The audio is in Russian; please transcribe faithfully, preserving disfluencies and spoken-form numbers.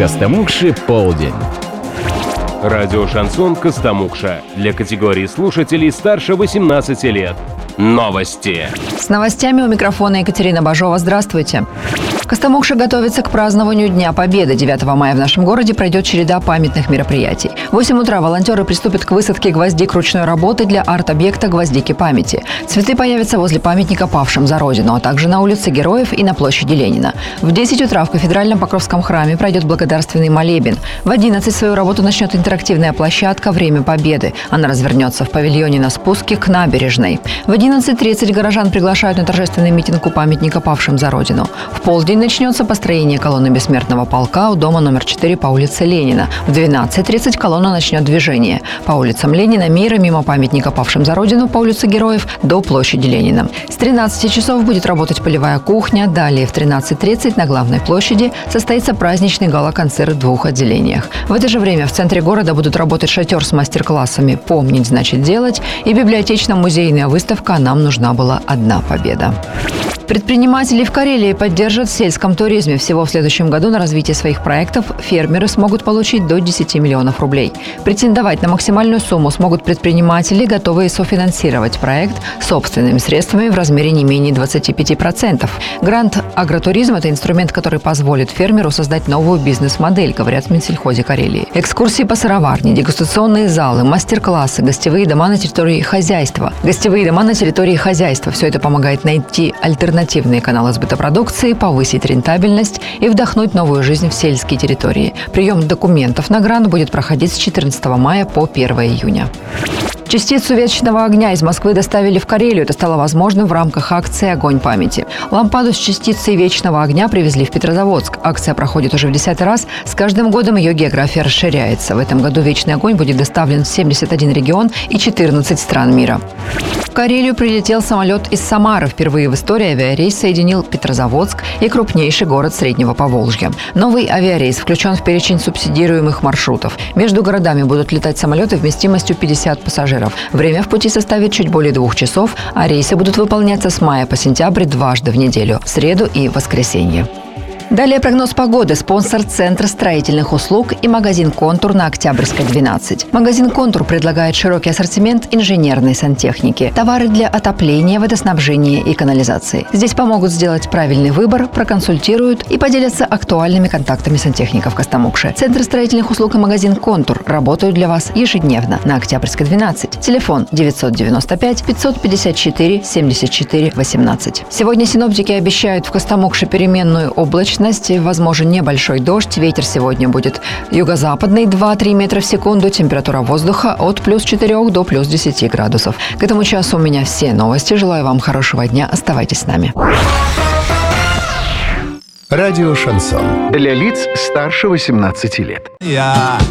Костомукши полдень. Радио «Шансон» Костомукша. Для категории слушателей старше восемнадцати лет. Новости. С новостями у микрофона Екатерина Бажова. Здравствуйте. Костомукша готовится к празднованию Дня Победы. девятого мая в нашем городе пройдет череда памятных мероприятий. В восемь утра волонтеры приступят к высадке гвоздик ручной работы для арт-объекта «Гвоздики памяти». Цветы появятся возле памятника павшим за Родину, а также на улице Героев и на площади Ленина. В десять утра в кафедральном Покровском храме пройдет благодарственный молебен. В одиннадцать свою работу начнет интерактивная площадка «Время Победы». Она развернется в павильоне на спуске к набережной. В одиннадцать тридцать горожан приглашают на торжественный митинг у памятника павшим за Родину. В полдень начнется построение колонны бессмертного полка у дома номер четыре по улице Ленина. В двенадцать тридцать колонна начнет движение по улицам Ленина, Мира, мимо памятника павшим за Родину по улице Героев до площади Ленина. С тринадцати часов будет работать полевая кухня. Далее в тринадцать тридцать на главной площади состоится праздничный гала-концерт в двух отделениях. В это же время в центре города будут работать шатер с мастер-классами «Помнить значит делать» и библиотечно-музейная выставка «Нам нужна была одна победа». Предприниматели в Карелии поддержат в сельском туризме. Всего в следующем году на развитие своих проектов фермеры смогут получить до десяти миллионов рублей. Претендовать на максимальную сумму смогут предприниматели, готовые софинансировать проект собственными средствами в размере не менее двадцати пяти процентов. Грант «Агротуризм» – это инструмент, который позволит фермеру создать новую бизнес-модель, говорят в Минсельхозе Карелии. Экскурсии по сыроварне, дегустационные залы, мастер-классы, гостевые дома на территории хозяйства. Гостевые дома на территории хозяйства – все это помогает найти альтернативные Альтернативные каналы сбыта продукции, повысить рентабельность и вдохнуть новую жизнь в сельские территории. Прием документов на грант будет проходить с четырнадцатого мая по первого июня. Частицу вечного огня из Москвы доставили в Карелию. Это стало возможным в рамках акции «Огонь памяти». Лампаду с частицей вечного огня привезли в Петрозаводск. Акция проходит уже в десятый раз. С каждым годом ее география расширяется. В этом году вечный огонь будет доставлен в семьдесят один регион и четырнадцать стран мира. В Карелию прилетел самолет из Самары. Впервые в истории авиарейс соединил Петрозаводск и крупнейший город Среднего Поволжья. Новый авиарейс включен в перечень субсидируемых маршрутов. Между городами будут летать самолеты вместимостью пятьдесят пассажиров. Время в пути составит чуть более двух часов, а рейсы будут выполняться с мая по сентябрь дважды в неделю – в среду и воскресенье. Далее прогноз погоды. Спонсор Центр строительных услуг и магазин «Контур» на Октябрьской, двенадцать. Магазин «Контур» предлагает широкий ассортимент инженерной сантехники, товары для отопления, водоснабжения и канализации. Здесь помогут сделать правильный выбор, проконсультируют и поделятся актуальными контактами сантехников Костомукши. Центр строительных услуг и магазин «Контур» работают для вас ежедневно на Октябрьской, двенадцать. Телефон девятьсот девяносто пять пятьсот пятьдесят четыре семьдесят четыре восемнадцать. Сегодня синоптики обещают в Костомукши переменную облачность. Возможен небольшой дождь. Ветер сегодня будет юго-западный два-три метра в секунду. Температура воздуха от плюс четырёх до плюс десяти градусов. К этому часу у меня все новости. Желаю вам хорошего дня. Оставайтесь с нами. Радио «Шансон». Для лиц старше восемнадцати лет. Я